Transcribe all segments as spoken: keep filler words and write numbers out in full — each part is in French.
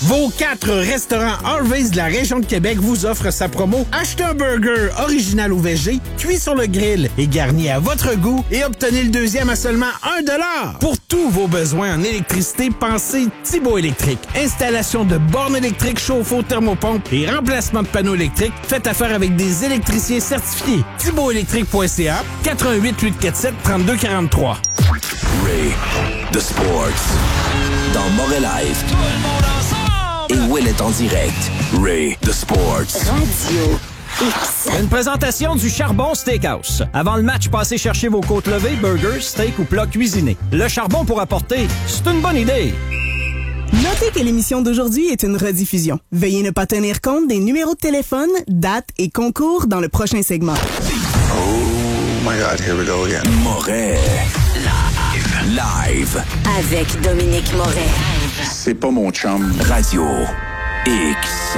Vos quatre restaurants Harvey's de la région de Québec vous offrent sa promo. Achetez un burger original ou végé, cuit sur le grill et garni à votre goût et obtenez le deuxième à seulement un dollar. Pour tous vos besoins en électricité, pensez Thibault Électrique. Installation de bornes électriques, chauffe-eau, thermopompe et remplacement de panneaux électriques. Faites affaire avec des électriciens certifiés. thibault électrique point c a, quatre un huit, huit quatre sept, trois deux quatre trois. Ray, The Sports. Dans Morel Live. Tout le monde ensemble! Et Will est en direct. Ray, The Sports. Radio X. Une présentation du Charbon Steakhouse. Avant le match, passez chercher vos côtes levées, burgers, steak ou plats cuisinés. Le charbon pour apporter, c'est une bonne idée. Notez que l'émission d'aujourd'hui est une rediffusion. Veuillez ne pas tenir compte des numéros de téléphone, dates et concours dans le prochain segment. Oh my God, here we go again. Morel. Live. Live. Avec Dominique Moret. C'est pas mon chum. Radio X.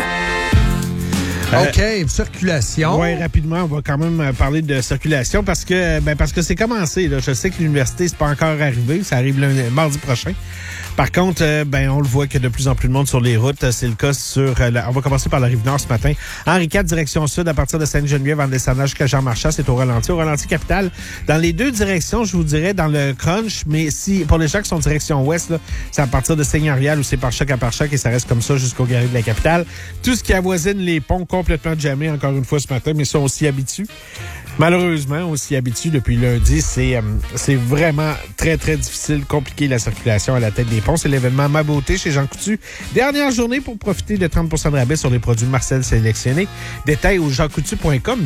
OK, euh, circulation. Oui, rapidement, on va quand même parler de circulation parce que ben parce que c'est commencé. Là. Je sais que l'université, c'est pas encore arrivé. Ça arrive lundi, mardi prochain. Par contre, euh, ben on le voit que de plus en plus de monde sur les routes. C'est le cas sur... Euh, la, on va commencer par la Rive-Nord ce matin. Henri quatre, direction sud, à partir de Sainte-Geneviève, en descendant jusqu'à Jean-Marchand, c'est au ralenti. Au ralenti capitale. Dans les deux directions, je vous dirais, dans le crunch, mais si pour les gens qui sont direction ouest, là, c'est à partir de Seigneurial où c'est par choc à par choc et ça reste comme ça jusqu'au garé de la capitale. Tout ce qui avoisine les ponts complètement jammés, encore une fois ce matin, mais ça, on s'y habitue. Malheureusement, on s'y habitue depuis lundi. C'est, euh, c'est vraiment très, très difficile, compliqué la circulation à la tête des ponts. C'est l'événement Ma Beauté chez Jean Coutu. Dernière journée pour profiter de trente pour cent de rabais sur les produits Marcel sélectionnés. Détails au jean coutu point com.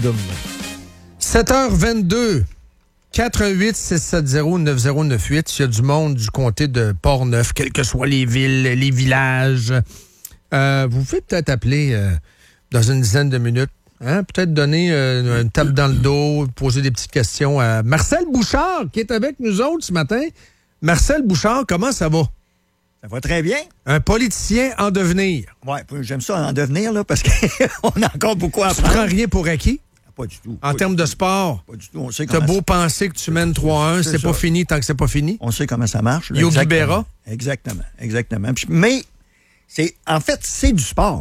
sept heures vingt-deux. quatre un huit, six sept zéro, neuf zéro neuf huit. S'il y a du monde du comté de Portneuf, quelles que soient les villes, les villages, euh, vous pouvez peut-être appeler euh, dans une dizaine de minutes. Hein? Peut-être donner euh, une tape dans le dos, poser des petites questions à Marcel Bouchard, qui est avec nous autres ce matin. Marcel Bouchard, comment ça va? Ça va très bien. Un politicien en devenir. Oui, j'aime ça en devenir, là, parce qu'on a encore beaucoup à apprendre. Tu prends rien pour acquis? Pas du tout. En termes de sport? Pas du tout. On sait T'as beau penser que tu mènes trois un, c'est, c'est pas fini tant que c'est pas fini? On sait comment ça marche. Là, Yogi Berra? Exactement, exactement. Mais, c'est, en fait, c'est du sport.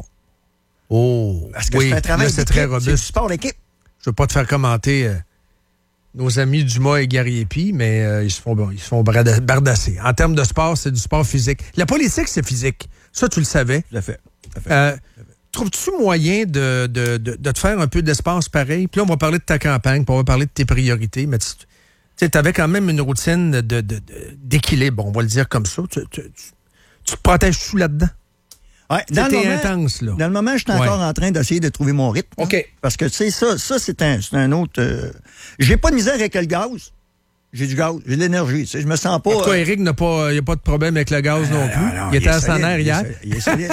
Oh, parce que oui, c'est un travail là, c'est très robuste. C'est du sport d'équipe. Je veux pas te faire commenter euh, nos amis Dumas et Gariepi, mais euh, ils se font, ils se font bardasser. En termes de sport, c'est du sport physique. La politique, c'est physique. Ça, tu le savais. Tout à fait. Tout à fait. Euh, Tout à fait. Trouves-tu moyen de, de, de, de te faire un peu d'espace pareil? Puis là, on va parler de ta campagne, puis on va parler de tes priorités, mais tu sais, avais quand même une routine de, de, de, d'équilibre, on va le dire comme ça. Tu, tu, tu, tu te protèges-tu là-dedans? Ouais, dans C'était le moment, intense, là. Dans le moment, je suis encore ouais. en train d'essayer de trouver mon rythme. OK. Parce que, tu sais, ça, ça c'est un, c'est un autre... Euh, j'ai pas de misère avec le gaz. J'ai du gaz, j'ai de l'énergie. Tu sais, je me sens pas... Toi, euh... Éric, n'a pas, il n'y a pas de problème avec le gaz euh, non plus. Non, non, il, il était à son air hier. Il est solide.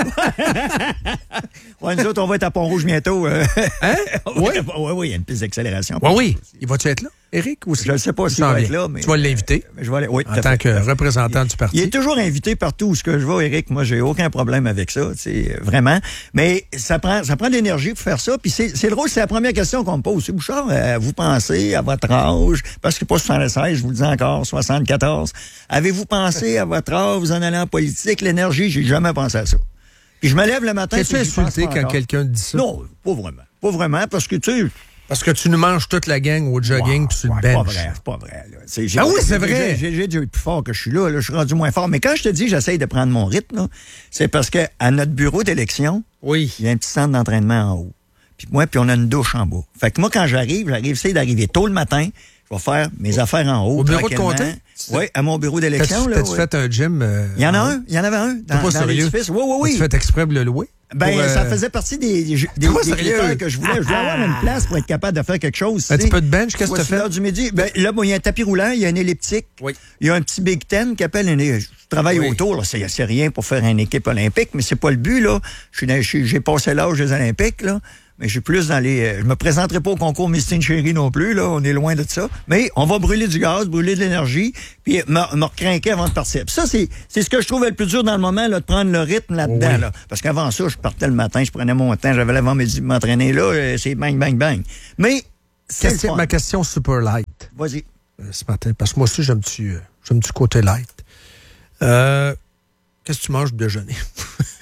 Ouais, nous autres, on va être à Pont-Rouge bientôt. Euh... Hein? Oui. Oui, oui, il y a une piste d'accélération. Oui, oui. Il va-tu être là, Éric, aussi? Je ne sais pas s'il va être là, mais... Tu vas l'inviter? Euh, je vais aller... Oui, en tant fait. que représentant il, du parti. Il est toujours invité partout où je vais, Éric. Moi, j'ai aucun problème avec ça, c'est vraiment. Mais ça prend, ça prend de l'énergie pour faire ça. Puis c'est, c'est drôle, c'est la première question qu'on me pose. C'est Bouchard, euh, vous pensez à votre âge, parce que pas soixante-seize, je vous le dis encore, soixante-quatorze. Avez-vous pensé à votre âge, vous en allez en politique, l'énergie? J'ai jamais pensé à ça. Puis je me lève le matin... T'es-tu insulté quand quelqu'un dit ça? Non, pas vraiment. Pas vraiment, parce que, tu sais... Parce que tu nous manges toute la gang au jogging wow, puis sur ouais, le bench. Pas vrai, c'est pas vrai. Là. C'est, ah oui, c'est vrai. J'ai, j'ai, j'ai été plus fort que je suis là, là. Je suis rendu moins fort. Mais quand je te dis j'essaye de prendre mon rythme, là, c'est parce que à notre bureau d'élection, oui. il y a un petit centre d'entraînement en haut. Puis moi, puis on a une douche en bas. Fait que moi, quand j'arrive, j'arrive, j'essaie d'arriver tôt le matin. Je vais faire mes affaires en haut. Au bureau de comté? Oui, à mon bureau d'élection. T'as-tu, là, t'as-tu ouais. fait un gym? Euh, il y en a un. Il y en avait un. Dans, pas dans l'édifice. Oui, oui, oui. T'as-tu fait exprès de le louer? Ben, pour, euh... ça faisait partie des, des, des, des critères que je voulais. Je voulais avoir une place pour être capable de faire quelque chose. Un petit peu de bench, qu'est-ce que tu fais? Du midi. Ben, là, bon, il y a un tapis roulant, il y a un elliptique. Oui. Il y a un petit Big Ten qui appelle une. Je travaille oui. autour. Là. C'est, c'est rien pour faire une équipe olympique, mais c'est pas le but, là. Je suis dans, je, j'ai passé l'âge des Olympiques, là. Mais je suis plus dans les... Je me présenterai pas au concours Miss Chérie non plus, là. On est loin de ça. Mais on va brûler du gaz, brûler de l'énergie, puis me, me recrinquer avant de partir. Puis ça, c'est, c'est ce que je trouvais le plus dur dans le moment, là, de prendre le rythme là-dedans, oui. là. Parce qu'avant ça, je partais le matin, je prenais mon temps, j'avais l'avant-midi de m'entraîner là, c'est bang, bang, bang. Mais... C'est question, ma question super light. Vas-y. Euh, ce matin, parce que moi aussi, j'aime-tu, euh, j'aime du côté light. Euh... Qu'est-ce que tu manges pour déjeuner?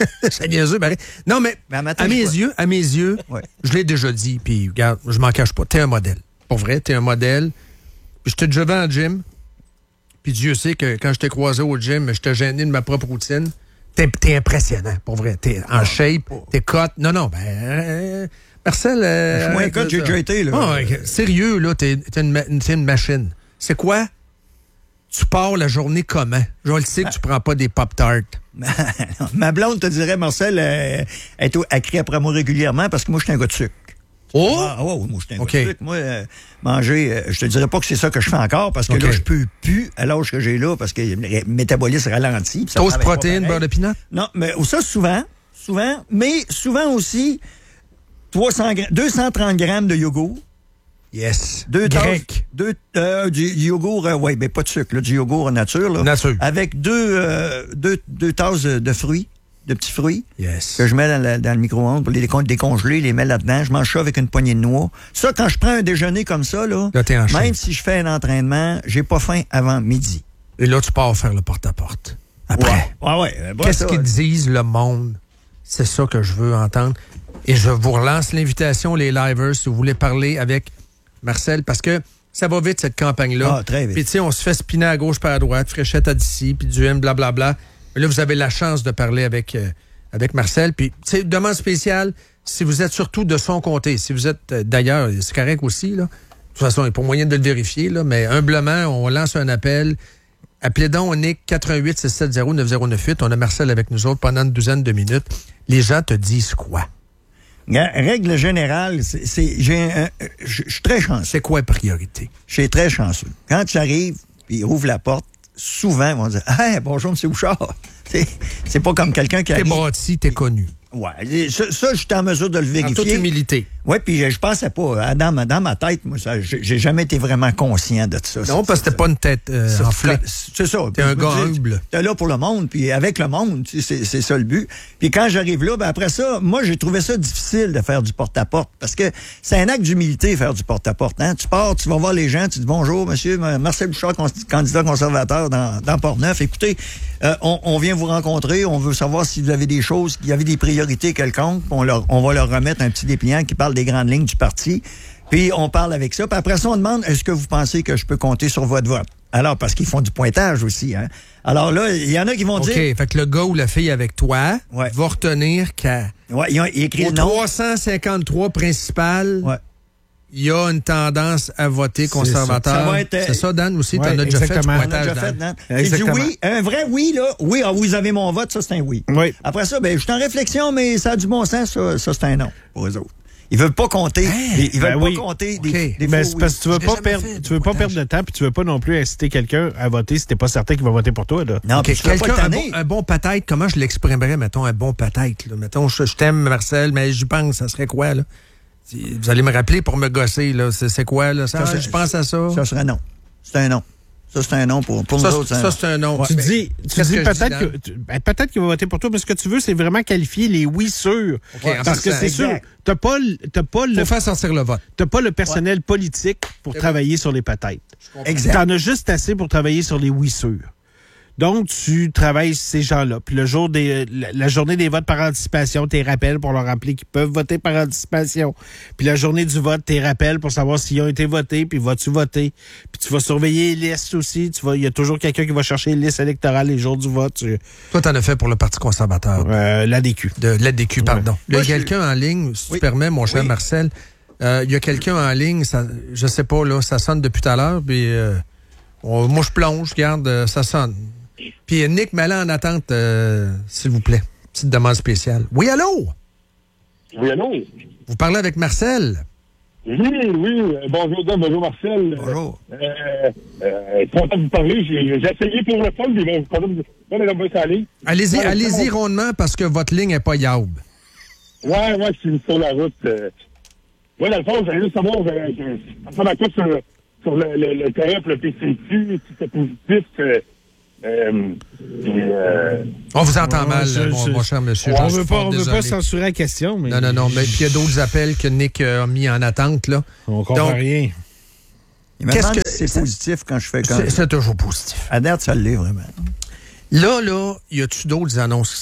C'est niaiseux, pareil. Non, mais, Mais à matin, à je mes vois. yeux, à mes yeux, Ouais. je l'ai déjà dit, puis regarde, je m'en cache pas. T'es un modèle. Pour vrai, t'es un modèle. Puis je t'ai déjà vu en gym, puis Dieu sait que quand je t'ai croisé au gym, je t'ai gêné de ma propre routine. T'es, t'es impressionnant, pour vrai. T'es en shape, t'es cut. Non, non, ben... euh, Marcel... Euh, Je suis moins arrête cut, de j'ai ça. déjà été, là. Ah, ouais, sérieux, là, t'es, t'es, une, ma- t'es une machine. C'est quoi? Tu pars la journée comment? Je le sais que tu prends pas des Pop-Tarts. Ma blonde te dirait, Marcel, euh, elle, est au- elle crie après moi régulièrement parce que moi, je suis un gars de sucre. Oh! Ah, ouais, ouais, moi, je suis un OK. gars de sucre. Moi, euh, manger, euh, je te dirais pas que c'est ça que je fais encore parce que OK. là, je peux plus à l'âge que j'ai là parce que le métabolisme ralentit. puis ça Toast travaille pas protéines, pareil. beurre de pinot? Non, mais ça, souvent, souvent, mais souvent aussi, trois cents gra- deux cent trente grammes de yogourt. Yes. Deux tasses, Grec. deux, euh, du yogourt, euh, oui, mais pas de sucre, là, du yogourt nature. Là, Nature. Avec deux, euh, deux, deux tasses de, de fruits, de petits fruits, Yes. que je mets dans, la- dans le micro-ondes pour les décon- décongeler, les mets là-dedans. Je mange ça avec une poignée de noix. Ça, quand je prends un déjeuner comme ça, là, Là, t'es en shape. même si je fais un entraînement, j'ai pas faim avant midi. Et là, tu pars faire le porte-à-porte. Après. Ouais, ouais. ouais, euh, bon, Qu'est-ce ça, qu'ils disent, le monde? C'est ça que je veux entendre. Et je vous relance l'invitation, les livers, si vous voulez parler avec Marcel, parce que ça va vite, cette campagne-là. Ah, très vite. Puis, tu sais, on se fait spinner à gauche par à droite, fréchette à d'ici, puis du M, blablabla. Mais là, vous avez la chance de parler avec, euh, avec Marcel. Puis, tu sais, demande spéciale, si vous êtes surtout de son comté, si vous êtes euh, d'ailleurs, c'est correct aussi, là. De toute façon, il n'y a pas moyen de le vérifier, là, mais humblement, on lance un appel. Appelez donc Nick quatre un huit six sept zéro neuf zéro neuf huit. On a Marcel avec nous autres pendant une douzaine de minutes. Les gens te disent quoi? Ga- Règle générale, c'est, c'est- j'ai un- un- je je suis très chanceux. C'est quoi la priorité? Je suis très chanceux. Quand tu arrives, puis ils ouvrent la porte, souvent, ils vont dire « Hey, bonjour, M. Bouchard. » C'est c'est pas comme quelqu'un qui T'es arrive... bâti, t'es connu. Ouais, ça, ça, je suis en mesure de le En vérifier. toute humilité. Oui, puis je, je pensais pas. hein, Dans ma, dans ma tête, moi, ça, j'ai j'ai jamais été vraiment conscient de ça. Non, parce que t'es pas une tête euh, Ça, enflée. C'est ça. T'es un Puis je me gars dis, humble. T'es là pour le monde, puis avec le monde, tu sais, c'est c'est ça le but. Puis quand j'arrive là, ben après ça, moi, j'ai trouvé ça difficile de faire du porte-à-porte, parce que c'est un acte d'humilité, faire du porte-à-porte. Hein? Tu pars, tu vas voir les gens, tu dis « Bonjour, monsieur Marcel Bouchard, con- candidat conservateur dans, dans Port-Neuf. Écoutez, euh, on, on vient vous rencontrer, on veut savoir si vous avez des choses, il y avait des priorités quelconques, on, leur, on va leur remettre un petit dépliant qui parle des grandes lignes du parti. Puis on parle avec ça. Puis après ça, on demande, est-ce que vous pensez que je peux compter sur votre vote? Alors, parce qu'ils font du pointage aussi. Hein? Alors là, il y en a qui vont OK, dire... fait que le gars ou la fille avec toi Ouais. va retenir qu'à Ouais, ils ont ils écrit au le nom. trois cent cinquante-trois principal, Ouais. il y a une tendance à voter ça. conservateur. Ça va être, euh, C'est ça, Dan, aussi? ouais, T'en as déjà fait du exactement. On a pointage, déjà Dan. fait, Dan. C'est du Exactement. oui. Un vrai oui, là. Oui, ah, vous avez mon vote, ça, c'est un oui. Oui. Après ça, ben, je suis en réflexion, mais ça a du bon sens, ça, ça c'est un non pour eux autres. Ils veulent pas compter. Ils, ils veulent ben pas oui. compter OK. des, des Ben, faux c'est oui. parce que tu veux J'ai pas jamais perdre, fait tu veux de pas pointage. perdre de temps, puis tu veux pas non plus inciter quelqu'un à voter si t'es pas certain qu'il va voter pour toi, là. Non, OK, puis je veux pas quelqu'un, un bon, tanner. un bon peut-être, comment je l'exprimerais, mettons, un bon peut-être, là? Mettons, je, je t'aime, Marcel, mais j'y pense, ça serait quoi, là? Si- Vous allez me rappeler pour me gosser, là. C'est, c'est quoi, là? Ça, Ça, je pense à ça. Ça serait non. C'est un non. Ça, c'est un non pour, pour Ça, nous autres. ça, c'est un non. Tu Ben, dis, tu qu'est-ce dis que je dis, peut-être Dan? que, tu- ben, peut-être qu'il va voter pour toi, mais ce que tu veux, c'est vraiment qualifier les oui sûrs. OK, en Parce que passant. c'est sûr, Exact. t'as pas, le- t'as pas le, Faut faire sortir le vote. t'as pas le personnel politique pour travailler sur les peut-être. Exact. T'en as juste assez pour travailler sur les oui sûrs. Donc, tu travailles ces gens-là. Puis le jour des, la, la journée des votes par anticipation, t'es rappels pour leur rappeler qu'ils peuvent voter par anticipation. Puis la journée du vote, t'es rappels pour savoir s'ils ont été votés, puis vas-tu voter. Puis tu vas surveiller les listes aussi. Tu vas, il y a toujours quelqu'un qui va chercher les listes électorales les jours du vote. Tu- Toi, t'en as fait pour le Parti conservateur. euh, l'A D Q. De l'A D Q, pardon. Il y Moi, a je- quelqu'un en ligne, si Oui. tu permets, mon cher Oui. Marcel. Euh, Il y a quelqu'un en ligne, ça, je sais pas, là, ça sonne depuis tout à l'heure, puis euh, on- moi, je plonge, regarde, euh, ça sonne. Puis Nick Malin en attente, euh, s'il vous plaît. Petite demande spéciale. Oui, allô? Oui, allô? Vous parlez avec Marcel? Oui, oui. euh, Bonjour, Dan. Bonjour, Marcel. Bonjour. Euh, euh, content de vous parler. J'ai, j'ai essayé pour le fun, mais bon, content de vous... Non, mais là, on va s'aller. Allez-y, Ouais, allez-y ouais. rondement parce que votre ligne n'est pas yaube. Ouais, ouais, je suis sur la route. Euh... Ouais, dans le fond, j'allais juste savoir, euh, je prends ma course sur, sur le, le, le terrain pour le P C Q, si c'était positif. Euh, euh, puis, euh, On vous entend Ouais, mal, je- mon, je- mon cher monsieur. On J'en veut suis pas, fort on veut désolé. pas censurer la question, mais. Non, non, non, mais puis il y a d'autres appels que Nick euh, a mis en attente, là. On comprend Donc, rien. Il me Qu'est-ce demande que- si c'est ça- positif quand je fais quand. C'est, c'est toujours positif. À date, ça l'est vraiment. Là, là, y a-tu d'autres annonces qui s'en viennent?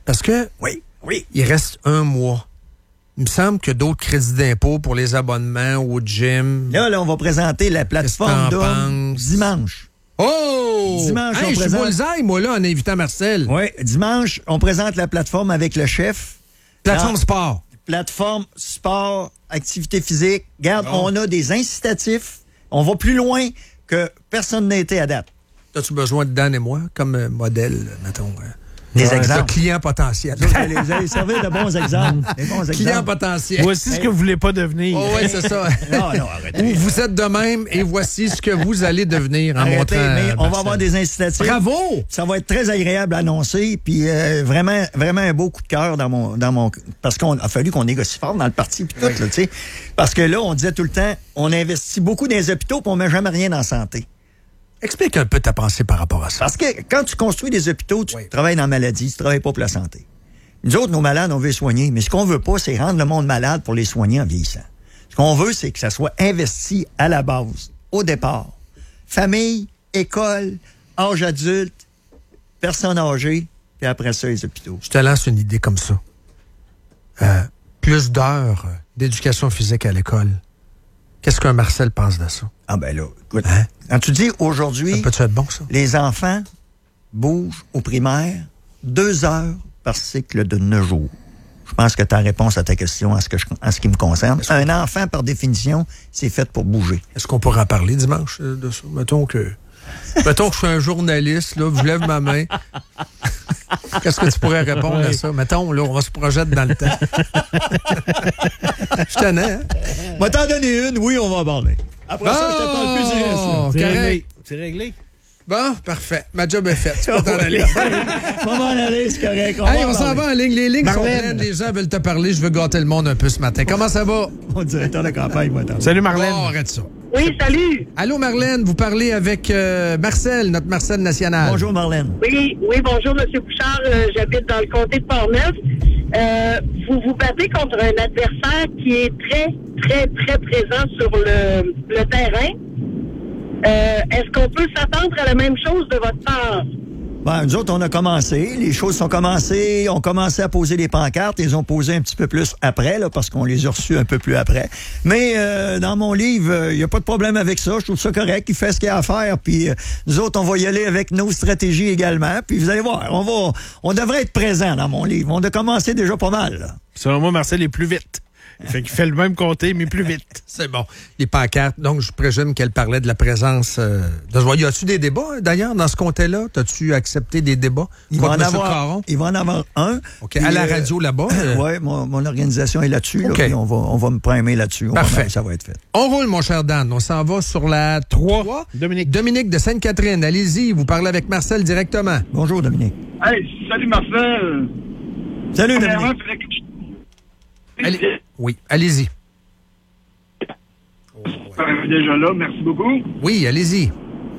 Parce que Oui, oui. il reste un mois. Il me semble que d'autres crédits d'impôt pour les abonnements au gym. Là, là, on va présenter la plateforme Qu'est-ce que t'en d'Homme penses? dimanche. Oh! Dimanche, hey, on je suis présente- bullseye, moi, là, en invitant Marcel. Oui, dimanche, on présente la plateforme avec le chef. Plateforme Dans- sport. Plateforme sport, activité physique. Regarde, Bon. on a des incitatifs. On va plus loin que personne n'a été à date. As-tu besoin de Dan et moi comme euh, modèle, mettons? euh, Des de exemples. clients potentiels. Vous allez, vous allez servir de bons exemples. Des bons Clients exemples. potentiels. Voici ce que vous voulez pas devenir. Oh, oui, c'est ça. Non, non, arrêtez. Ou vous êtes de même et voici ce que vous allez devenir en Arrêtez, montrant. mais euh, on va Marcel. avoir des incitatifs. Bravo! Ça va être très agréable à annoncer, puis euh, vraiment, vraiment un beau coup de cœur dans mon, dans mon, parce qu'on a fallu qu'on négocie fort dans le parti puis tout, là, tu sais, parce que là, on disait tout le temps, on investit beaucoup dans les hôpitaux, puis on met jamais rien dans la santé. Explique un peu ta pensée par rapport à ça. Parce que quand tu construis des hôpitaux, tu travailles dans la maladie, tu travailles pas pour la santé. Nous autres, nos malades, on veut les soigner, mais ce qu'on veut pas, c'est rendre le monde malade pour les soigner en vieillissant. Ce qu'on veut, c'est que ça soit investi à la base, au départ. Famille, école, âge adulte, personnes âgées, puis après ça, les hôpitaux. Je te lance une idée comme ça. Euh, plus d'heures euh, d'éducation physique à l'école. Qu'est-ce qu'un Marcel pense de ça? Ah ben là, écoute, Hein? quand tu dis aujourd'hui, Ça peut-être être bon, ça? les enfants bougent au primaire deux heures par cycle de neuf jours. Je pense que ta réponse à ta question en ce, que je- en ce qui me concerne. Un enfant, par définition, c'est fait pour bouger. Est-ce qu'on pourra en parler dimanche euh, de ça? Mettons que, mettons que je suis un journaliste, là, je lève ma main. Qu'est-ce que tu pourrais répondre à ça? Mettons, là, on se projette dans le temps. Je tenais, hein? On va t'en donner une, oui, on va en parler. Après ça, je te parle plus du reste. là. C'est correct. réglé. C'est réglé. Bon, parfait. Ma job est faite. Tu peux t'en aller. On va en aller, c'est correct. Hey, va on en s'en parler. va en ligne. Les lignes sont Marlène. pleines. Les gens veulent te parler. Je veux gâter le monde un peu ce matin. Comment ça va? Mon directeur de campagne va t'en Salut Marlène. Oh, arrête ça. Oui, salut. Allô, Marlène. Vous parlez avec euh, Marcel, notre Marcel national. Bonjour, Marlène. Oui, oui, bonjour, M. Bouchard. Euh, J'habite dans le comté de Portneuf. Euh, vous vous battez contre un adversaire qui est très, très, très présent sur le, le terrain. Euh, Est-ce qu'on peut s'attendre à la même chose de votre part? Ben, nous autres, on a commencé. Les choses sont commencées. On commençait à poser des pancartes. Ils ont posé un petit peu plus après, là, parce qu'on les a reçus un peu plus après. Mais euh, dans mon livre, il n'y a pas de problème avec ça. Je trouve ça correct. Il fait ce qu'il a à faire. Puis euh, nous autres, on va y aller avec nos stratégies également. Puis vous allez voir, on va, on devrait être présent dans mon livre. On a commencé déjà pas mal, là. Selon moi, Marcel est plus vite. Fait qu'il fait le même comté, mais plus vite. C'est bon. Les pancartes. Donc, je présume qu'elle parlait de la présence euh, de joie. Y a-tu des débats, hein, d'ailleurs, dans ce comté-là? T'as-tu accepté des débats? Il va, Contre en M. avoir, Caron? il va en avoir un. OK. Puis, À la euh, radio, là-bas? euh, Oui, mon, mon organisation est là-dessus. Là, OK. puis on va, on va me primer là-dessus. On va- Parfait. ça va être fait. On roule, mon cher Dan. On s'en va sur la trois. Dominique. Dominique de Sainte-Catherine. Allez-y, vous parlez avec Marcel directement. Bonjour, Dominique. Hey, salut Marcel. Salut, Premièrement, Dominique. faudrait que je- Allez- Oui, allez-y. Euh, Déjà là, merci beaucoup. Oui, allez-y.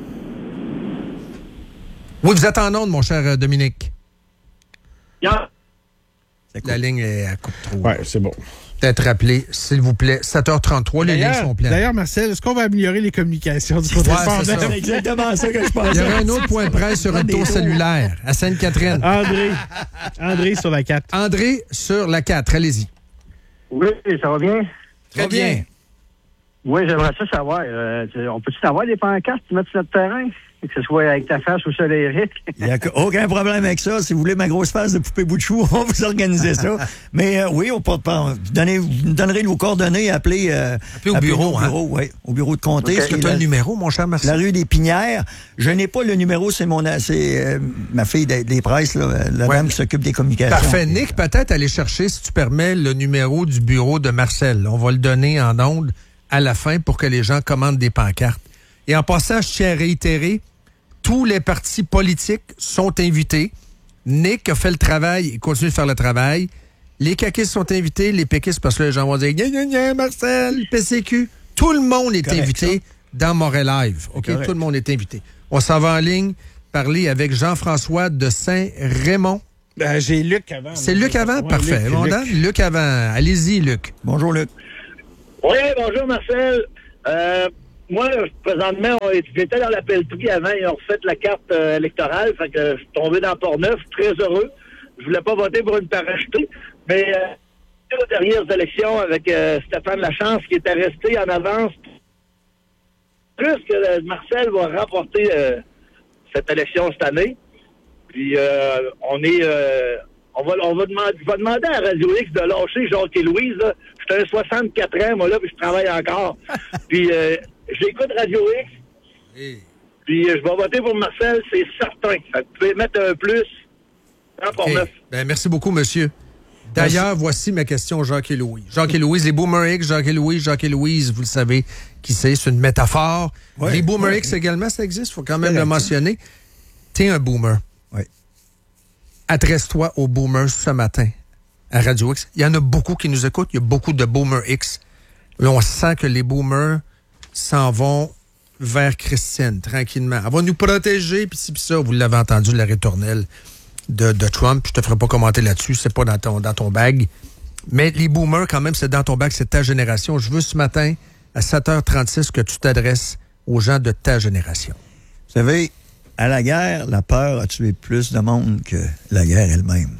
Oui, vous êtes en onde, mon cher euh, Dominique. Yeah. La ligne est à coupe trop. Ouais, c'est bon. Peut-être rappeler, s'il vous plaît, sept heures trente-trois, les lignes D'ailleurs, sont pleines. d'ailleurs, Marcel, est-ce qu'on va améliorer les communications du côté Ouais, de c'est ça. Portneuf? C'est exactement ça que je pensais. Il y aura un autre point de presse sur un tour cellulaire à Sainte-Catherine. André. André sur la quatre. André sur la quatre, allez-y. Oui, ça va bien? Très bien. Oui, j'aimerais ça savoir. euh, on peut-tu savoir des pancartes qui mettent sur notre terrain? Que ce soit avec ta face ou celle d'Éric? Il n'y a aucun problème avec ça. Si vous voulez ma grosse face de poupée bout de chou, on va vous organiser ça. Mais euh, oui, on peut pas. Vous, donnez, vous me donnerez vos coordonnées, appelez, euh, Appelez au appelez bureau, au hein? bureau, ouais, au bureau de comté. Est-ce que C'est tu as la, un numéro, mon cher Marcel? la rue des Pinières. Je n'ai pas le numéro, c'est mon, c'est euh, ma fille des, des presses, là, la Ouais. dame qui s'occupe des communications. Parfait. Nick, peut-être aller chercher, si tu permets, le numéro du bureau de Marcel. On va le donner en ondes à la fin pour que les gens commandent des pancartes. Et en passant, je tiens à réitérer, tous les partis politiques sont invités. Nick a fait le travail et continue de faire le travail. Les caquistes sont invités, les péquistes, parce que les gens vont dire « Gna, gna, gna, Marcel, P C Q ». Tout le monde est Correct, invité ça. dans Montréal Live. OK? Correct. Tout le monde est invité. On s'en va en ligne parler avec Jean-François de Saint-Raymond. Ben, j'ai Luc avant. C'est Luc avant? Ouais, Parfait. Luc, Bon, Luc. Dan, Luc avant. Allez-y, Luc. Bonjour, Luc. Oui, bonjour, Marcel. Euh, moi, présentement, on- j'étais dans la pelleterie avant. Ils ont refait la carte euh, électorale. Fait que je suis tombé dans Portneuf, très heureux. je voulais pas voter pour une parachetée, mais euh, aux dernières élections avec euh, Stéphane Lachance qui était resté en avance. Plus que euh, Marcel va remporter euh, cette élection cette année. Puis euh, on est euh, on va on va demander je vais demander à Radio X de lâcher Jacques et Louise. Là. Je suis un soixante-quatre ans, moi là, puis je travaille encore. Puis euh, j'écoute Radio X. Hey. Puis euh, je vais voter pour Marcel, c'est certain. Fait que vous pouvez mettre un plus. Un pour Okay. neuf. Ben, merci beaucoup, monsieur. D'ailleurs, voici ma question, Jacques et Louise. Jacques et Louise, les Boomer X, Jacques et Louise, Jacques et Louise, vous le savez qui c'est, c'est une métaphore. Ouais, les Boomer ouais. X également, ça existe, il faut quand même C'est le correct, mentionner. T'es un boomer. Oui. Adresse-toi aux boomers ce matin à Radio X. Il y en a beaucoup qui nous écoutent, il y a beaucoup de Boomer X. Là, on sent que les boomers s'en vont vers Christine, tranquillement. Elle va nous protéger, puis ci, puis ça. Vous l'avez entendu, la ritournelle de, de Trump. Je te ferai pas commenter là-dessus, c'est pas dans ton, dans ton bag. Mais les boomers, quand même, c'est dans ton bag, c'est ta génération. Je veux ce matin, à sept heures trente-six, que tu t'adresses aux gens de ta génération. Vous savez, à la guerre, la peur a tué plus de monde que la guerre elle-même.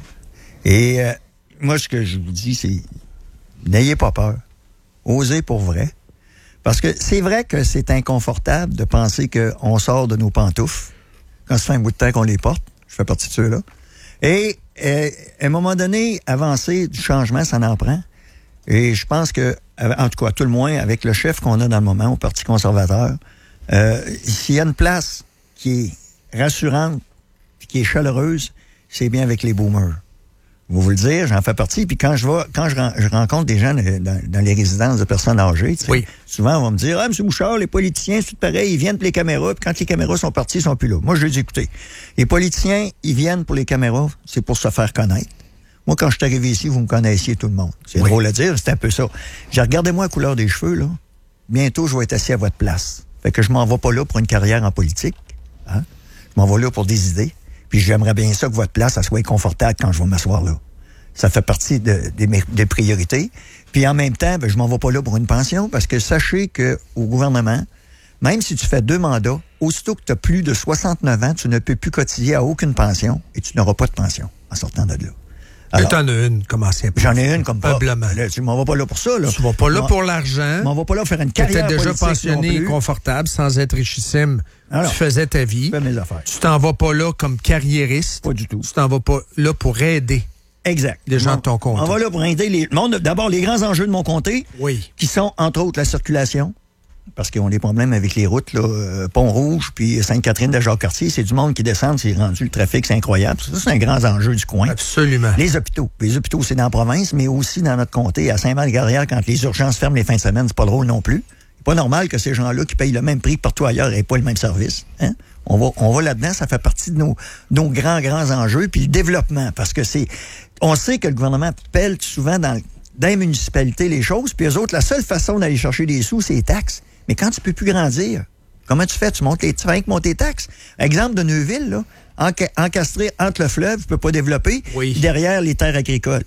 Et euh, moi, ce que je vous dis, c'est n'ayez pas peur. Osez pour vrai. Parce que c'est vrai que c'est inconfortable de penser qu'on sort de nos pantoufles quand ça fait un bout de temps qu'on les porte. Je fais partie de ceux-là. Et euh, à un moment donné, avancer du changement, ça en prend. Et je pense que, en tout cas, tout le moins, avec le chef qu'on a dans le moment au Parti conservateur, euh, s'il y a une place qui est rassurante et qui est chaleureuse, c'est bien avec les boomers. Je vais vous le dire, j'en fais partie. Puis quand je vais, quand je, je rencontre des gens dans, dans les résidences de personnes âgées, tu sais, oui. souvent on va me dire, ah, M. Bouchard, les politiciens, c'est tout pareil, ils viennent pour les caméras, puis quand les caméras sont parties, ils sont plus là. Moi, je les ai écoutés. Les politiciens, ils viennent pour les caméras, c'est pour se faire connaître. Moi, quand je suis arrivé ici, vous me connaissiez tout le monde. C'est oui. drôle à dire, c'est un peu ça. J'ai regardez-moi la couleur des cheveux, là. Bientôt, je vais être assis à votre place. Fait que je m'en vais pas là pour une carrière en politique. Hein? Je m'en vais là pour des idées. Puis j'aimerais bien ça que votre place, ça soit confortable quand je vais m'asseoir là. Ça fait partie de, de mes, des priorités. Puis en même temps, ben, je m'en vais pas là pour une pension parce que sachez qu'au gouvernement, même si tu fais deux mandats, aussitôt que tu as plus de soixante-neuf ans, tu ne peux plus cotiser à aucune pension et tu n'auras pas de pension en sortant de là. Alors, et t'en as une comme ancien J'en ai une comme probablement. Là, tu m'en vas pas là pour ça. Là. Tu vas pas là pour l'argent. Tu m'en vas pas là faire une carrière politique. Tu étais déjà pensionné, non confortable, sans être richissime. Alors, tu faisais ta vie. Je fais mes affaires. Tu t'en vas pas là comme carriériste. Pas du tout. Tu t'en vas pas là pour aider. Exact. Les gens de ton comté. On va là pour aider les monde. D'abord, les grands enjeux de mon comté, oui. qui sont, entre autres, la circulation. Parce qu'ils ont des problèmes avec les routes, là, euh, Pont-Rouge, puis Sainte-Catherine de Jacques-Cartier. C'est du monde qui descend, c'est rendu, le trafic, c'est incroyable. Ça, c'est un grand enjeu du coin. Absolument. Les hôpitaux. Les hôpitaux, c'est dans la province, mais aussi dans notre comté, à Saint-Val-Garrière, quand les urgences ferment les fins de semaine, c'est pas drôle non plus. C'est pas normal que ces gens-là qui payent le même prix que partout ailleurs n'aient pas le même service. Hein? On va, on va là-dedans, ça fait partie de nos, nos grands, grands enjeux. Puis le développement, parce que c'est... On sait que le gouvernement pèle souvent dans, dans les municipalités les choses, puis eux autres, la seule façon d'aller chercher des sous, c'est les taxes. Mais quand tu peux plus grandir, comment tu fais? Tu montes les, tu fais que monter tes taxes. Exemple de Neuville, là, enca- encastré entre le fleuve, tu peux pas développer, oui. derrière les terres agricoles.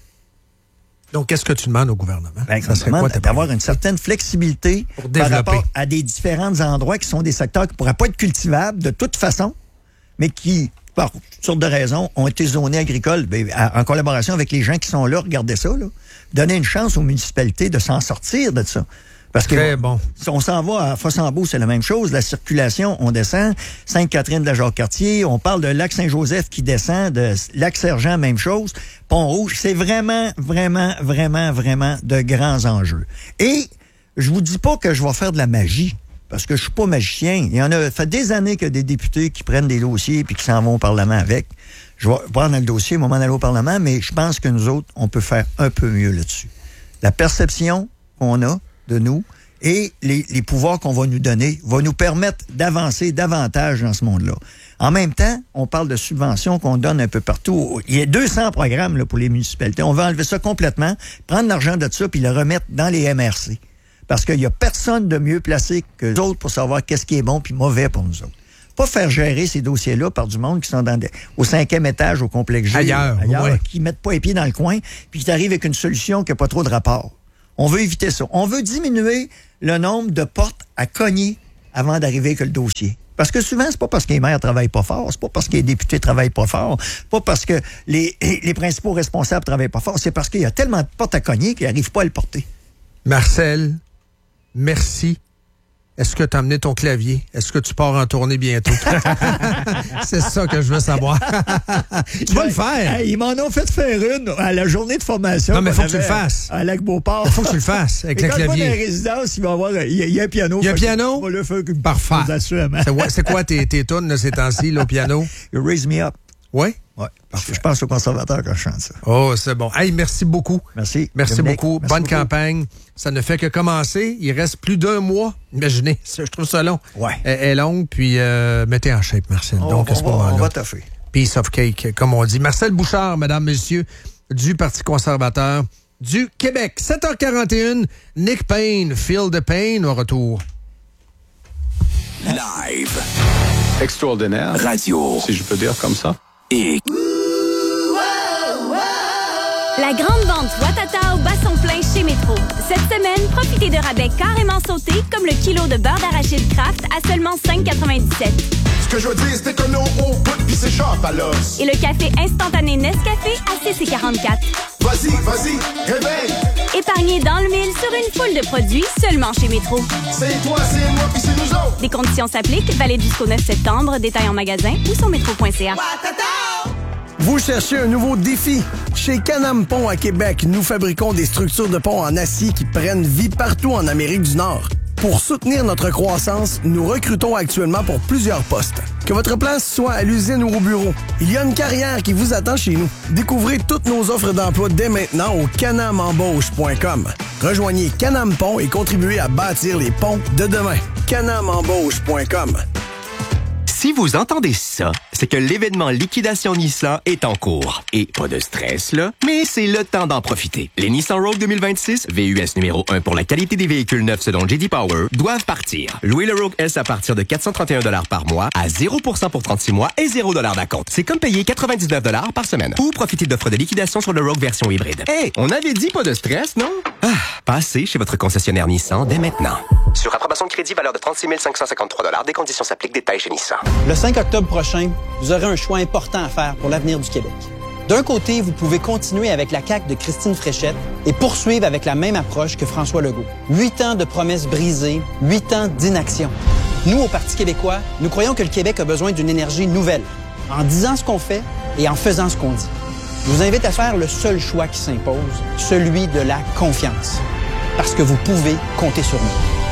Donc, qu'est-ce que tu demandes au gouvernement? Ben, ça serait quoi, d'avoir une certaine flexibilité pour par développer. rapport à des différents endroits qui sont des secteurs qui ne pourraient pas être cultivables de toute façon, mais qui, par toutes sortes de raisons, ont été zonés agricoles, ben, à, en collaboration avec les gens qui sont là, regardez ça, là. Donner une chance aux municipalités de s'en sortir de ça. Parce que Très bon. Si on s'en va à Fossambeau, c'est la même chose. La circulation, on descend. Sainte-Catherine de la Jacques-Cartier, on parle de Lac-Saint-Joseph qui descend, de Lac-Sergent, même chose. Pont-Rouge, c'est vraiment, vraiment, vraiment, vraiment de grands enjeux. Et je vous dis pas que je vais faire de la magie, parce que je suis pas magicien. Il y en a fait des années que des députés qui prennent des dossiers puis qui s'en vont au Parlement avec. Je vais prendre le dossier au moment d'aller au Parlement, mais je pense que nous autres, on peut faire un peu mieux là-dessus. La perception qu'on a de nous et les, les pouvoirs qu'on va nous donner va nous permettre d'avancer davantage dans ce monde-là. En même temps, on parle de subventions qu'on donne un peu partout. Il y a deux cents programmes là, pour les municipalités. On va enlever ça complètement, prendre l'argent de ça puis le remettre dans les M R C. Parce qu'il n'y a personne de mieux placé que nous autres pour savoir qu'est-ce qui est bon puis mauvais pour nous autres. Pas faire gérer ces dossiers-là par du monde qui sont dans des, au cinquième étage au complexe G, ailleurs, ailleurs ouais. qui mettent pas les pieds dans le coin puis qui arrivent avec une solution qui n'a pas trop de rapport. On veut éviter ça. On veut diminuer le nombre de portes à cogner avant d'arriver avec le dossier. Parce que souvent, c'est pas parce que les maires travaillent pas fort, c'est pas parce que les députés travaillent pas fort, c'est pas parce que les, les principaux responsables travaillent pas fort, c'est parce qu'il y a tellement de portes à cogner qu'ils n'arrivent pas à le porter. Marcel, merci. Est-ce que tu as amené ton clavier? Est-ce que tu pars en tournée bientôt? C'est ça que je veux savoir. Tu vas le faire. Hey, ils m'en ont fait faire une à la journée de formation. Non, mais il faut que tu le fasses. À Lac-Beauport. Il faut que tu le fasses avec et le quand clavier. Quand dans les résidences, il va y avoir il y, a, il y a un piano. Il y a un piano? On va le faire parfait. C'est, c'est quoi tes, tes tunes là, ces temps-ci, là, au piano? You Raise Me Up. Oui? Oui. Je pense au conservateur quand je chante ça. Oh, c'est bon. Hey, merci beaucoup. Merci. Merci Dominique. beaucoup. Merci Bonne beaucoup. campagne. Ça ne fait que commencer. Il reste plus d'un mois. Imaginez, je trouve ça long. Ouais. Elle est longue, puis euh, mettez en shape, Marcel. On, Donc, à ce on, va, moment-là. on va taffer. Piece of cake, comme on dit. Marcel Bouchard, mesdames, messieurs, du Parti conservateur du Québec. sept heures quarante et une, Nick Payne, Feel the Pain au retour. Live. Extraordinaire. Radio. Si je peux dire comme ça. Et... La grande vente Ouattatao bat son plein chez Métro. Cette semaine, profitez de rabais carrément sautés comme le kilo de beurre d'arachide Kraft à seulement cinq quatre-vingt-dix-sept. Ce que je veux dire, c'est que non au bout pis c'est sharp à l'os. Et le café instantané Nescafé à six quarante-quatre. Vas-y, vas-y, réveille. Épargnez dans le mille sur une foule de produits seulement chez Métro. C'est toi, c'est moi pis c'est nous autres. Des conditions s'appliquent, valide jusqu'au neuf septembre, détail en magasin ou sur métro point c a. Vous cherchez un nouveau défi? Chez Can-Am Pont à Québec, nous fabriquons des structures de pont en acier qui prennent vie partout en Amérique du Nord. Pour soutenir notre croissance, nous recrutons actuellement pour plusieurs postes. Que votre place soit à l'usine ou au bureau, il y a une carrière qui vous attend chez nous. Découvrez toutes nos offres d'emploi dès maintenant au canam embauche point com. Rejoignez Can-Am Pont et contribuez à bâtir les ponts de demain. canam embauche point com. Si vous entendez ça, c'est que l'événement Liquidation Nissan est en cours. Et pas de stress, là, mais c'est le temps d'en profiter. Les Nissan Rogue deux mille vingt-six, V U S numéro un pour la qualité des véhicules neufs selon J D Power, doivent partir. Louez le Rogue S à partir de quatre cent trente et un dollars par mois, à zéro pour cent pour trente-six mois et zéro dollars d'acompte. C'est comme payer quatre-vingt-dix-neuf dollars par semaine. Ou profiter d'offres de liquidation sur le Rogue version hybride. Hey, on avait dit pas de stress, non? Ah, passez chez votre concessionnaire Nissan dès maintenant. Sur approbation de crédit, valeur de trente-six mille cinq cent cinquante-trois dollars. Des conditions s'appliquent. Détails chez Nissan. Le cinq octobre prochain, vous aurez un choix important à faire pour l'avenir du Québec. D'un côté, vous pouvez continuer avec la C A Q de Christine Fréchette et poursuivre avec la même approche que François Legault. Huit ans de promesses brisées, huit ans d'inaction. Nous, au Parti québécois, nous croyons que le Québec a besoin d'une énergie nouvelle, en disant ce qu'on fait et en faisant ce qu'on dit. Je vous invite à faire le seul choix qui s'impose, celui de la confiance. Parce que vous pouvez compter sur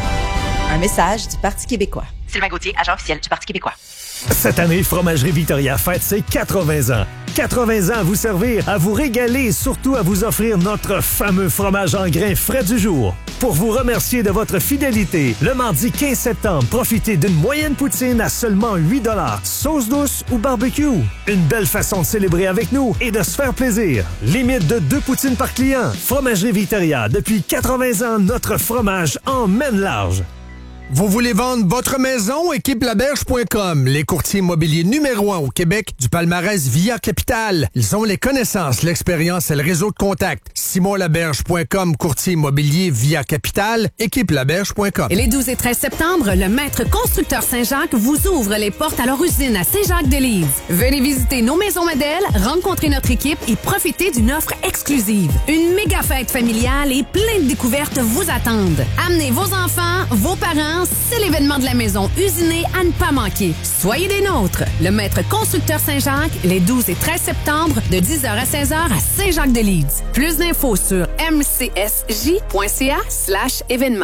nous. Un message du Parti québécois. Sylvain Gauthier, agent officiel du Parti québécois. Cette année, Fromagerie Victoria fête ses quatre-vingts ans. quatre-vingts ans à vous servir, à vous régaler et surtout à vous offrir notre fameux fromage en grains frais du jour. Pour vous remercier de votre fidélité, le mardi quinze septembre, profitez d'une moyenne poutine à seulement huit dollars, sauce douce ou barbecue. Une belle façon de célébrer avec nous et de se faire plaisir. Limite de deux poutines par client. Fromagerie Victoria, depuis quatre-vingts ans, notre fromage emmène large. Vous voulez vendre votre maison? équipe laberge point com, les courtiers immobiliers numéro un au Québec du palmarès Via Capital. Ils ont les connaissances, l'expérience et le réseau de contacts. simon laberge point com, courtier immobilier Via Capital, équipe laberge point com. Et les douze et treize septembre, le Maître Constructeur Saint-Jacques vous ouvre les portes à leur usine à Saint-Jacques-de-Lise. Venez visiter nos maisons modèles, rencontrer notre équipe et profiter d'une offre exclusive. Une méga fête familiale et plein de découvertes vous attendent. Amenez vos enfants, vos parents, c'est l'événement de la maison usinée à ne pas manquer. Soyez des nôtres. Le Maître Constructeur Saint-Jacques, les douze et treize septembre, de dix heures à seize heures à Saint-Jacques-de-Lise. Plus d'infos sur m c s j point c a slash événement.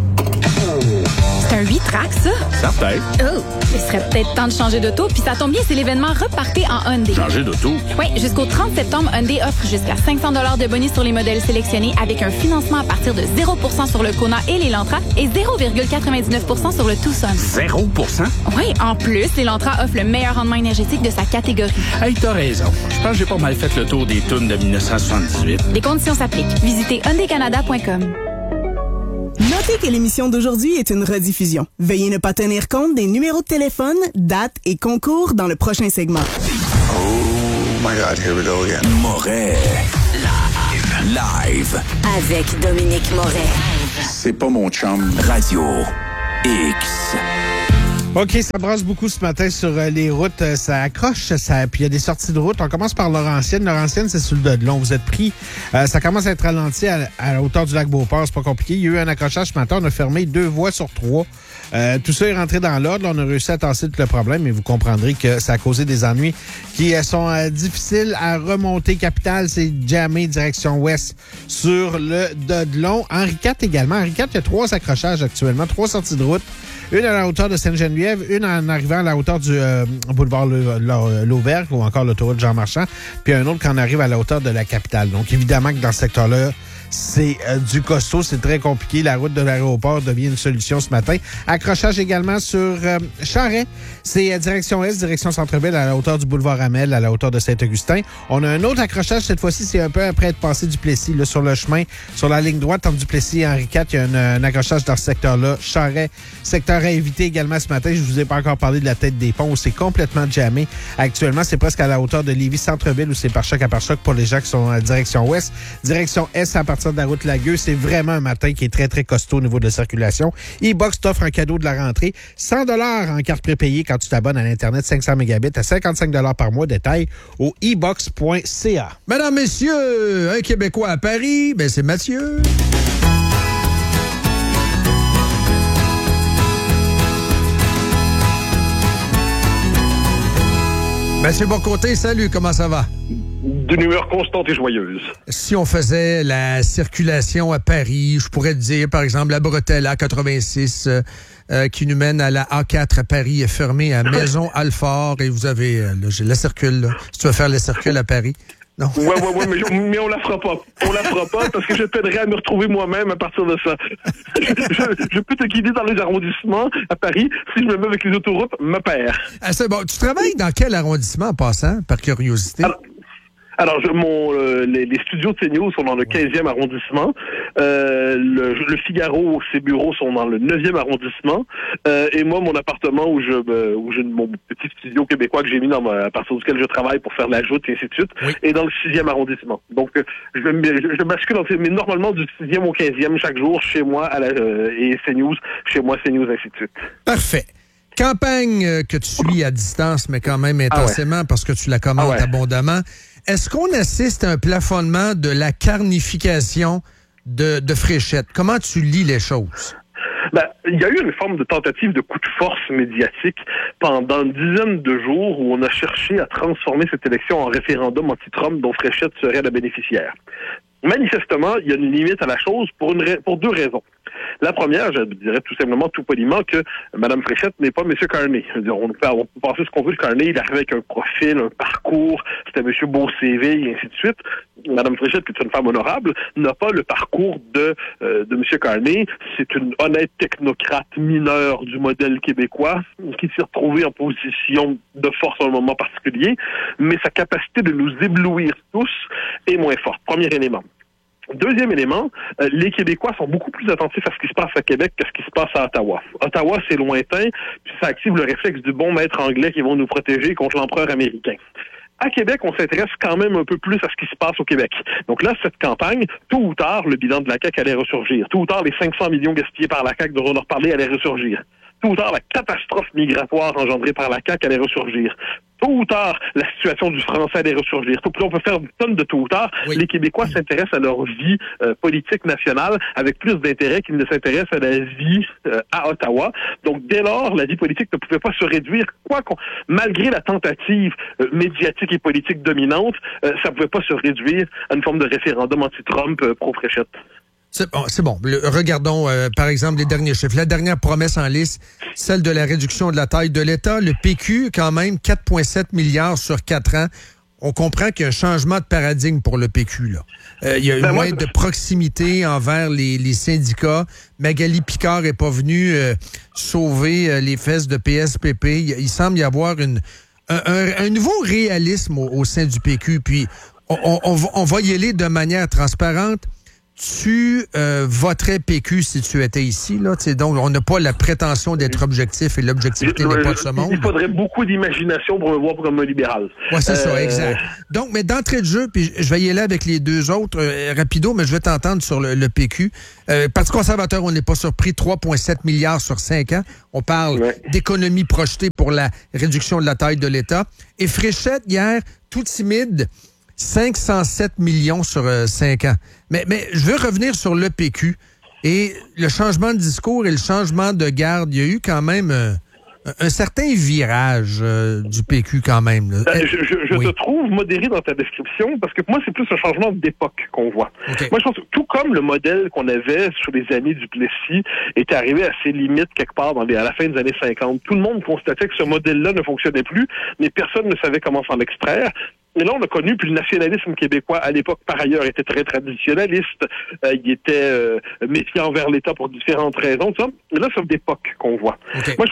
C'est un huit tracks, ça? Certain. Oh, il serait peut-être temps de changer d'auto, puis ça tombe bien, c'est l'événement Repartez en Hyundai. Changer d'auto? Oui, jusqu'au trente septembre, Hyundai offre jusqu'à cinq cents dollars de bonus sur les modèles sélectionnés avec un financement à partir de zéro pour cent sur le Kona et l'Elantra et zéro virgule quatre-vingt-dix-neuf pour cent sur le Tucson. zéro pour cent? Oui, en plus, l'Elantra offre le meilleur rendement énergétique de sa catégorie. Hey, t'as raison. Je pense que j'ai pas mal fait le tour des tunes de dix-neuf cent soixante-dix-huit. Les conditions s'appliquent. Visitez hyundai canada point com. Notez que l'émission d'aujourd'hui est une rediffusion. Veuillez ne pas tenir compte des numéros de téléphone, dates et concours dans le prochain segment. Oh my God, here we go again. Moret. Live. Live. Avec Dominique Moret. C'est pas mon chum. Radio X. OK, ça brasse beaucoup ce matin sur euh, les routes. Euh, ça accroche, ça, puis il y a des sorties de route. On commence par Laurentienne. Laurentienne, c'est sur le Dodelon. Vous êtes pris. Euh, ça commence à être ralenti à, à la hauteur du lac Beauport. C'est pas compliqué. Il y a eu un accrochage ce matin. On a fermé deux voies sur trois. Euh, tout ça est rentré dans l'ordre. On a réussi à tasser tout le problème, mais vous comprendrez que ça a causé des ennuis qui euh, sont euh, difficiles à remonter. Capitale, c'est jammé direction ouest sur le Dodelon. Henri quatre également. Henri quatre, il y a trois accrochages actuellement, trois sorties de route. Une à la hauteur de Sainte-Geneviève, une en arrivant à la hauteur du euh, boulevard Lauvergne ou encore l'autoroute Jean-Marchand, puis un autre quand on arrive à la hauteur de la Capitale. Donc, évidemment que dans ce secteur-là, c'est euh, du costaud, c'est très compliqué. La route de l'aéroport devient une solution ce matin. Accrochage également sur euh, Charest. C'est euh, direction est, direction centre-ville, à la hauteur du boulevard Amel, à la hauteur de Saint-Augustin. On a un autre accrochage, cette fois-ci, c'est un peu après être passé Duplessis, là, sur le chemin, sur la ligne droite, entre Duplessis et Henri quatre. Il y a un, un accrochage dans ce secteur-là. Charest, secteur à éviter également ce matin. Je vous ai pas encore parlé de la tête des ponts où c'est complètement jammé. Actuellement, c'est presque à la hauteur de Lévis centre-ville où c'est par choc à par choc pour les gens qui sont en direction ouest. Direction est, à partir de la route Lagueux, c'est vraiment un matin qui est très, très costaud au niveau de la circulation. E-Box t'offre un cadeau de la rentrée. cent dollars en carte prépayée quand tu t'abonnes à l'Internet, cinq cents mégabits à cinquante-cinq dollars par mois. Détail au e box point c a. Mesdames, messieurs, un Québécois à Paris, ben c'est Mathieu. Mathieu Boncoté, salut, comment ça va? D'une humeur constante et joyeuse. Si on faisait la circulation à Paris, je pourrais te dire, par exemple, la bretelle A quatre-vingt-six euh, euh, qui nous mène à la A quatre à Paris est fermée à Maison-Alfort et vous avez euh, là, j'ai la circule, là. Si tu veux faire la circule à Paris. Non. Ouais, ouais, ouais, mais, mais on la fera pas. On la fera pas parce que je t'aiderai à me retrouver moi-même à partir de ça. je, je peux te guider dans les arrondissements à Paris. Si je me mets avec les autoroutes, me perds. Ah, c'est bon. Tu travailles dans quel arrondissement en passant, par curiosité? Alors, Alors, je, mon, euh, les, les studios de CNews sont dans le quinzième arrondissement. Euh, le, le Figaro, ses bureaux sont dans le neuvième arrondissement. Euh, et moi, mon appartement où je, euh, où j'ai mon petit studio québécois que j'ai mis dans ma, à partir duquel je travaille pour faire la joute et ainsi de suite, oui. est dans le sixième arrondissement. Donc, euh, je, je, je bascule dans, mais normalement du sixième au quinzième chaque jour chez moi à la, euh, et CNews, chez moi CNews, ainsi de suite. Parfait. Campagne euh, que tu suis à distance, mais quand même intensément ah ouais. parce que tu la commentes ah ouais. abondamment. Est-ce qu'on assiste à un plafonnement de la carnification de, de Fréchette? Comment tu lis les choses? Ben, il y a eu une forme de tentative de coup de force médiatique pendant une dizaine de jours où on a cherché à transformer cette élection en référendum anti-Trump dont Fréchette serait la bénéficiaire. Manifestement, il y a une limite à la chose pour, une, pour deux raisons. La première, je dirais tout simplement, tout poliment, que Mme Fréchette n'est pas M. Carney. Je veux dire, on, peut, on peut penser ce qu'on veut de Carney, il arrive avec un profil, un parcours, c'était M. Beau-C V et ainsi de suite. Mme Fréchette, qui est une femme honorable, n'a pas le parcours de, euh, de M. Carney. C'est une honnête technocrate mineure du modèle québécois qui s'est retrouvée en position de force à un moment particulier, mais sa capacité de nous éblouir tous est moins forte. Premier élément. Deuxième élément, euh, les Québécois sont beaucoup plus attentifs à ce qui se passe à Québec que ce qui se passe à Ottawa. Ottawa, c'est lointain, puis ça active le réflexe du bon maître anglais qui vont nous protéger contre l'empereur américain. À Québec, on s'intéresse quand même un peu plus à ce qui se passe au Québec. Donc là, cette campagne, tôt ou tard, le bilan de la C A Q allait ressurgir. Tôt ou tard, les cinq cents millions gaspillés par la C A Q dont on a reparlé allaient ressurgir. Tôt ou tard, la catastrophe migratoire engendrée par la C A Q allait ressurgir. Tôt ou tard, la situation du français allait ressurgir. Tout, on peut faire une tonne de tôt ou tard. Oui. Les Québécois s'intéressent à leur vie euh, politique nationale avec plus d'intérêt qu'ils ne s'intéressent à la vie euh, à Ottawa. Donc, dès lors, la vie politique ne pouvait pas se réduire, quoi qu'on, malgré la tentative euh, médiatique et politique dominante, euh, ça ne pouvait pas se réduire à une forme de référendum anti-Trump euh, pro-Fréchette. C'est bon. C'est bon. Le, regardons, euh, par exemple, les derniers chiffres. La dernière promesse en liste, celle de la réduction de la taille de l'État. Le P Q, quand même, quatre virgule sept milliards sur quatre ans. On comprend qu'il y a un changement de paradigme pour le P Q, là. Euh, il y a eu ben moins moi... de proximité envers les, les syndicats. Magali Picard est pas venue euh, sauver euh, les fesses de P S P P. Il, il semble y avoir une, un, un, un nouveau réalisme au, au sein du P Q. Puis, on, on, on va y aller de manière transparente. tu euh, voterais P Q si tu étais ici, là? T'sais, donc, on n'a pas la prétention d'être objectif et l'objectivité n'est pas de ce monde. Il faudrait beaucoup d'imagination pour me voir comme un libéral. Oui, c'est euh... ça, exact. Donc, mais d'entrée de jeu, puis je vais y aller avec les deux autres, euh, rapido, mais je vais t'entendre sur le, le P Q. Euh, Parti conservateur, on n'est pas surpris, trois virgule sept milliards sur cinq ans. On parle ouais. d'économies projetées pour la réduction de la taille de l'État. Et Fréchette, hier, tout timide, cinq cent sept millions sur euh, cinq ans. Mais, mais je veux revenir sur le P Q et le changement de discours et le changement de garde. Il y a eu quand même euh, un certain virage euh, du P Q quand même. Là. Euh, je je, je oui. te trouve modéré dans ta description parce que pour moi, c'est plus un changement d'époque qu'on voit. Okay. Moi, je pense que tout comme le modèle qu'on avait sur les années du Plessis était arrivé à ses limites quelque part dans les, à la fin des années cinquante, tout le monde constatait que ce modèle-là ne fonctionnait plus, mais personne ne savait comment s'en extraire. Et là, on a connu, puis le nationalisme québécois, à l'époque, par ailleurs, était très traditionnaliste. Euh, il était euh, méfiant envers l'État pour différentes raisons. Ça. Mais là, c'est d'époque qu'on voit. Okay. Moi,